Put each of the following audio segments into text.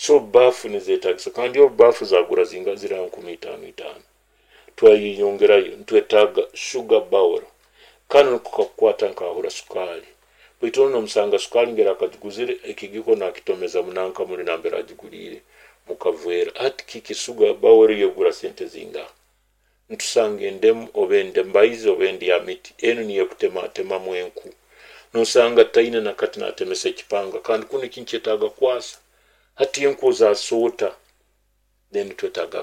so bafu nizetagisa kandi yo bafu zagura zinga zira 15,000 twayiyongerayo ntwetaga sugar bowl kandi kukakwata nkahura sukali bitono musanga sukali ngera akaguzire ekigiko nakitomeza munanka muri nambera agigurire mukavwera ati kiki sugar bowl yogura sente zinga ntusange ndem obende mbaizo obendi ya miti eno niye kutema mwenku nosanga taina nakati natemesa ekipanga kandi kuni kinchetaga kwasa hati yenku za sota then twetaga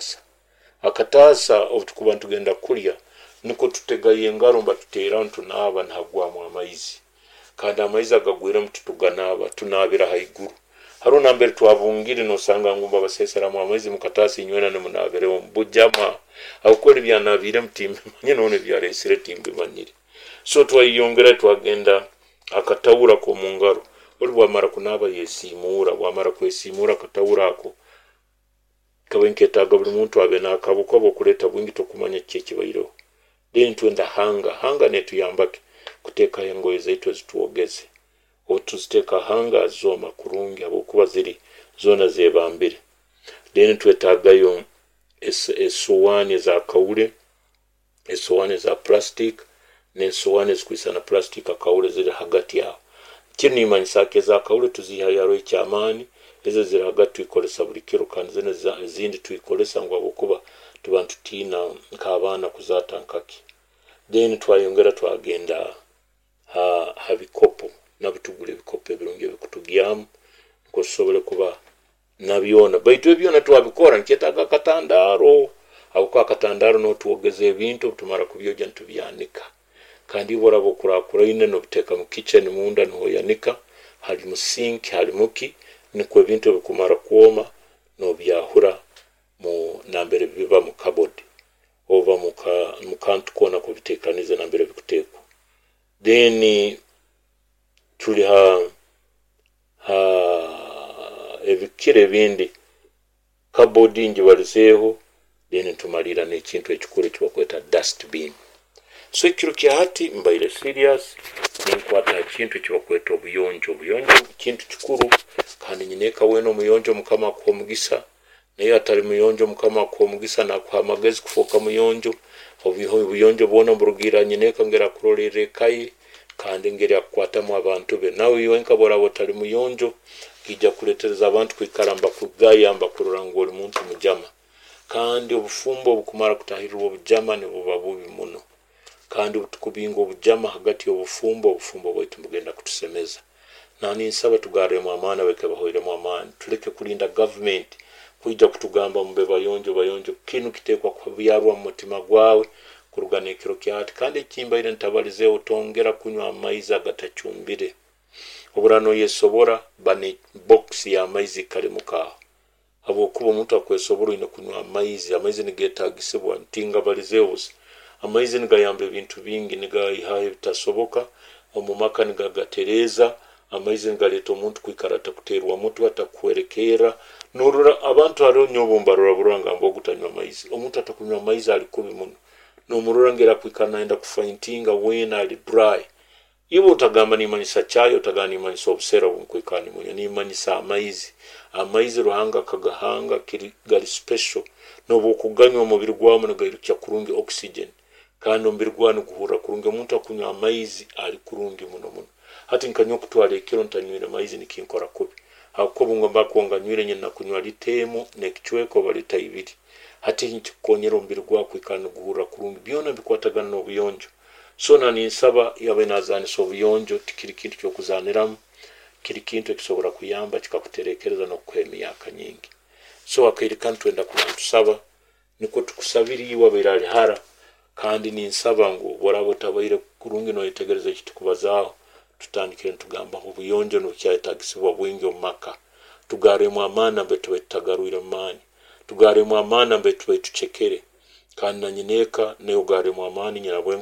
akatasa obutukuba ntugenda kulya niko tutegaye engaro mbatutera ntunaba ntagwamu amaizi kandi amaizi agagwira mtutuganaba tunabira haiguru haro nambere twavungire nosanga ngumba basesera mu amaizi mukatasi nywena ne munabere ombujama akukora byanabire mtimbe manye none byaresire timbe manire so twayiyongera twagenda akatawura ko mungaro olwa mara kunaba yesimura wamara kwesimura akatawura ako kabenketaga buli muntu abe nakabukobo kuleta bwingi tokumanya kyeki bayiro then twenda hanga netu yambake kuteka engoye zaitu zituogeze otuziteka hanga zoma kurungi abokuba ziri zona zebambire then twetagayo esowani za kaule esowani za plastic nesowani zikwisana plastic akaule ziri hagati yao kini manyisake za kaule tuzihayaro icyamani ezo ziri hagati ikolesa buri kiro kandi zindi tuikolesa ngo abokuba tubantu tina nkabana kuzatankaki then twayongera twagenda habikopo nabitugule bikopo birungi bikutugyamu ko sobole kuba nabiona baitu byona twabikora nketaga katandaro abuka katandaro no tuogeze ebintu tumara kubyoja ntubyanika kandi bora bokurakura ine no biteka mu kitchen munda no yanika hali mu sink hali muki niko ebintu bikumara kuoma no byahura mu nambere biba mu cupboard ova mu kantu kona kubitekanize nambere bikutekwa then tuli ebikire bindi cupboard ingi balizeho then tumalira nekintu ekikuru kibakweta dustbin so ekiro kya hati mbaire serious ninkwata kintu kibakweta obuyonjo kintu kikuru kandi nyineka weno muyonjo mukama ko mugisa naye atari muyonjo mukama ko mugisa na kwa magezi kufoka muyonjo obuyonjo bona burugira nyineka ngera kurorere kai kandi ngera kwata mu abantu be nawe yoenka bora botari muyonjo kijja kuletereza abantu kwikaramba kugayamba kururangora umuntu mujama kandi obufumbo bukumara kutahirwa obujama ne buba bubi muno kandi utukubingo obujama hagati obufumbo bwaitu mugenda kutusemeza nani nsaba tugare mu amana weke bahoire mu amana tuleke kulinda government kujja kutugamba mbe bayonjo kinu kitekwa kwa byarwa mu mutima gwawe kuruganekero kyati kandi kimbaire ntabalize otongera kunywa amaizi agatachumbire oburano yesobora bane box ya amaizi kali muka abo kuba omuntu akwesobora ine kunywa amaizi nigetagisibwa ntinga balizeus amaizi nigayamba ebintu bingi nigayihaye bitasoboka omumaka nigagatereza amaizi nigaleta omuntu kwikarata kuterwa omuntu atakwerekera nurura abantu haro nyobumba ruranga mbogutanywa amaizi omuntu atakunywa amaizi ali kubi muno no murura ngera kwikana enda kufaintinga wena ali dry ibo utagamba ni manisa chayo utagani manisa obusera bunkwikani munyo ni manisa amaizi ruhanga kagahanga gali special no bokuganywa mubiri gwamu nagayirukya kurungi oxygen kandi ombiri gwanu guhura kurungi omuntu akunywa amaizi ali kurungi muno hati nkanyo kutwala ekiro ntanywire amaizi nikinkora kubi hakobo ngomba kuonganywire nyina kunywa litemo nekichweko balita ibiri hati nkikonyera ombiri gwakwikana guhura kurungi byona bikwatagana no buyonjo so nani nsaba yabe nazani so buyonjo tikiri kintu kyokuzaniramu kiri kintu kisobora kuyamba kikakuterekereza no kwemiyaka nyingi so akairikana twenda kubantusaba niko tukusabiri iwa birali hara kandi ni nsaba ngo borabo tabaire kurungi no itegereza kitikubazaho tutandikire tugamba obuyonjo no kyayetagisibwa bwingi omaka tugare mu amana betu betagaruira mani tugare mu amana betu betuchekere kandi na nyineka ne ugare mu amani nyina